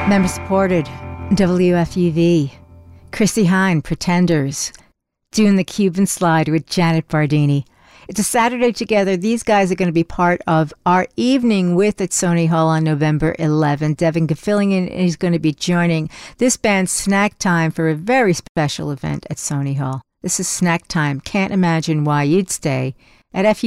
Member supported, WFUV, Chrissie Hynde, Pretenders, doing the Cuban Slide with Janet Bardini. It's a Saturday together. These guys are going to be part of our evening with at Sony Hall on November 11th. Devin Gafillion is going to be joining this band Snack Time for a very special event at Sony Hall. This is Snack Time. Can't imagine why you'd stay at FU.